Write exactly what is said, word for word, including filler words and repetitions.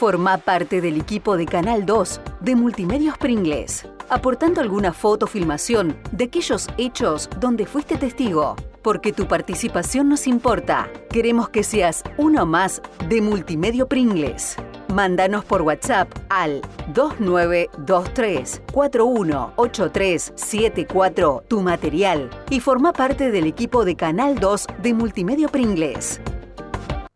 Formá parte del equipo de Canal dos de Multimedios Pringles, aportando alguna foto o filmación de aquellos hechos donde fuiste testigo. Porque tu participación nos importa. Queremos que seas uno más de Multimedio Pringles. Mándanos por WhatsApp al dos nueve dos tres, cuatro uno ocho tres siete cuatro tu material y forma parte del equipo de Canal dos de Multimedio Pringles.